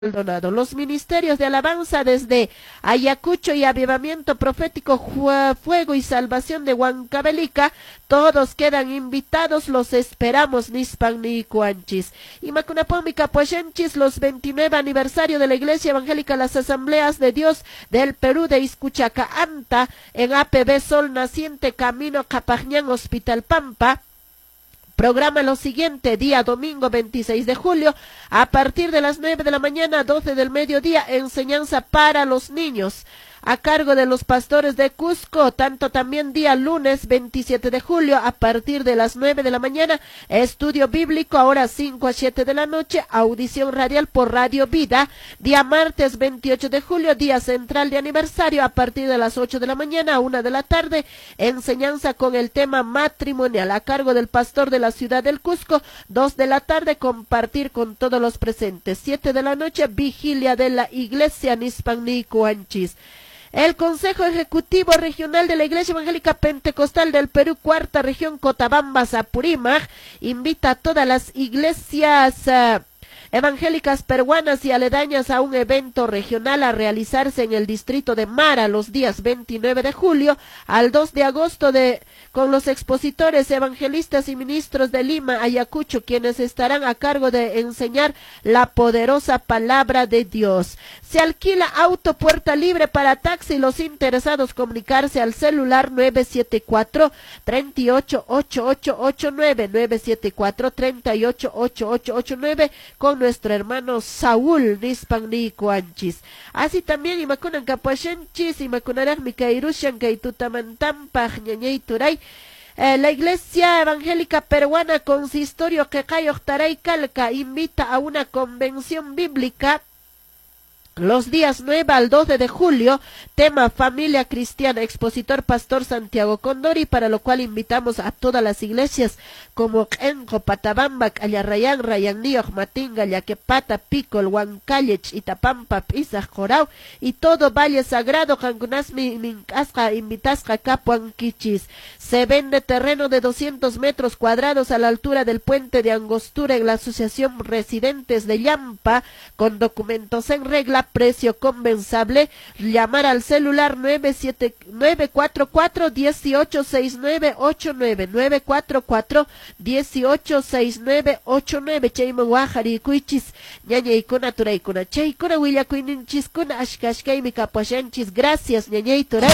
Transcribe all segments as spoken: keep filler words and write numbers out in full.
Maldonado. Los ministerios de alabanza desde Ayacucho y Avivamiento Profético Fuego y Salvación de Huancavelica, todos quedan invitados, los esperamos, Nispan ni Cuanchis. Y Macunapómica Poyenchis, los veintinueve aniversario de la Iglesia Evangélica Las Asambleas de Dios del Perú de Iscuchaca Anta, en A P B Sol Naciente, Camino Capajñán, Hospital Pampa. Programa lo siguiente, día domingo veintiséis de julio, a partir de las nueve de la mañana a doce del mediodía, enseñanza para los niños, a cargo de los pastores de Cusco. Tanto también día lunes veintisiete de julio, a partir de las nueve de la mañana, estudio bíblico, ahora cinco a siete de la noche, audición radial por Radio Vida. Día martes veintiocho de julio, día central de aniversario, a partir de las ocho de la mañana a una de la tarde, enseñanza con el tema matrimonial, a cargo del pastor de la ciudad del Cusco. Dos de la tarde, compartir con todos los presentes. Siete de la noche, vigilia de la iglesia Nispan ni Cuanchis. El Consejo Ejecutivo Regional de la Iglesia Evangélica Pentecostal del Perú, cuarta región, Cotabamba, Apurímac, invita a todas las iglesias uh, evangélicas peruanas y aledañas a un evento regional a realizarse en el distrito de Mara los días veintinueve de julio al dos de agosto de con los expositores evangelistas y ministros de Lima, Ayacucho, quienes estarán a cargo de enseñar la poderosa palabra de Dios. Se alquila auto puerta libre para taxi, los interesados comunicarse al celular nueve siete cuatro, tres ocho, ocho ocho ocho nueve, nueve siete cuatro, tres ocho, ocho ocho ocho nueve con nuestro hermano Saúl Nispan ni Cuanchis. Así también imakunan Capuachenchis, imakunarag Mikairushan, Kaitutamantampaj, Ñañay Turay. Eh, la Iglesia Evangélica Peruana Consistorio Quecayo Taray Calca invita a una convención bíblica los días nueve al doce de julio, tema familia cristiana, expositor pastor Santiago Condori, para lo cual invitamos a todas las iglesias como Enco, Patabamba, Ayarrayán, Rayannío, Matinga, Yaquepata, Picol, Huancallech, Itapampa, Pisa, Jorao y todo Valle Sagrado, Cangunasmi, Mincasca, Invitasca, Capuanquichis. Se vende terreno de doscientos metros cuadrados a la altura del puente de Angostura en la Asociación Residentes de Yampa, con documentos en regla, precio convenable. Llamar al celular nueve siete nueve cuatro cuatro uno ocho seis nueve ocho nueve, nueve cuatro cuatro uno ocho seis nueve ocho nueve. Chayman wahari kuichis ñañaykuna turaykuna chaykuna willakuyninchiskuna ashkashkaymi kapashanchis. Gracias ñañay turay.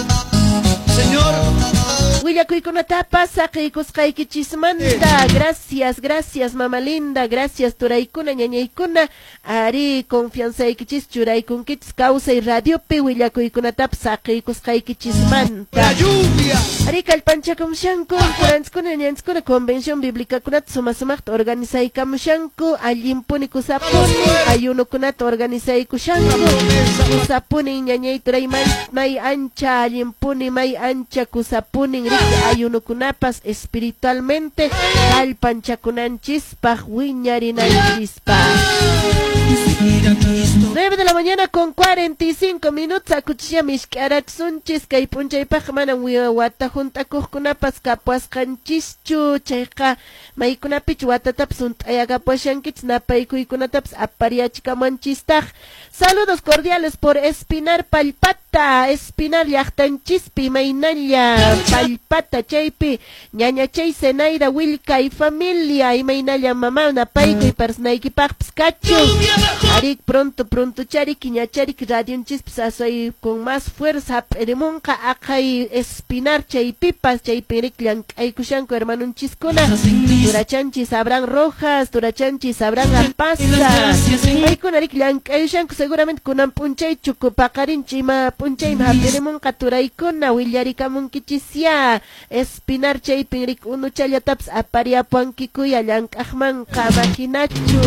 Señor Willakuykunatapas saqikusqaykichismanta. Gracias, gracias mama linda, gracias turaykuna ñañaykuna. Ari confianzaykichis churaykunkichis kawsay radiopi willakuykunatapas saqikusqaykichismanta. La lluvia. Ari kallpanchakamshanku kuranskuna ñanskuna convención bíblica kunata sumasumaqta organizaykamushanku allimpuni kusapuni ayunukunata organizaykushanku kusapuni ñañay turay may, may ancha allimpuni may ancha kusapuni riki ayunukunapas espiritualmente kallpanchakunanchispaq wiñarinanchispaq. nueve de la mañana con cuarenta y cinco minutos. Akuchiyamish karaksunchis kay punchaypaq manan wata juntakuqkunapas kapuasqanchischu chayqa maykunapich watatapas unt'ayaqapashankich napaykuykunatapas apariachikamanchistaq. Saludos cordiales por Espinar Palpata, Espinar llaqtanchispi maynalla Palpata chaypi ñañachay Zenaida Wilka y familia y maynalla mamá napaykuy persnaykipaqpas kachu. Arik pronto pronto charik ñacharik radionchispis asay con más fuerza perimunqa aqay Espinar chaypipas chaypirik llank'aykushanku hermanunchiskuna turachanchis Abraham Rojas, turachanchis Abraham Alpasta aykunarik llank'ayushanku seguramente kunan punchay chukupaqarinchi ima punchay perimunqa turaykuna willarikamunkichisya Espinar chaypirik unuchallatapas apariapuankikuya llank'aqmanqa imaginachu.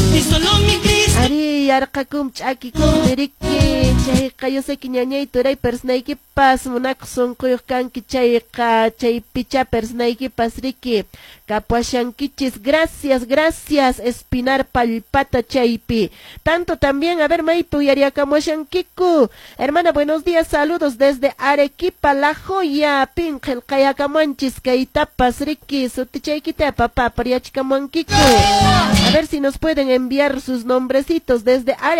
Ari yarqakum ch'akikum niriki chayqa yo sé que ñañay turay persnaykipas munaqa sunquyuq kanki chayqa chaypicha persnaykipas riki kapuashankichis. Gracias, gracias Espinar Palpata chaypi. Tanto también, a ver maypi uyariakamuashankiku. Hermana, buenos días, saludos desde Arequipa, La Joya, Pinqel qayakamanchis kaytapas riki sutichaykita papá pariachikamankiku. A ver si nos pueden enviar sus nombrecitos desde desde área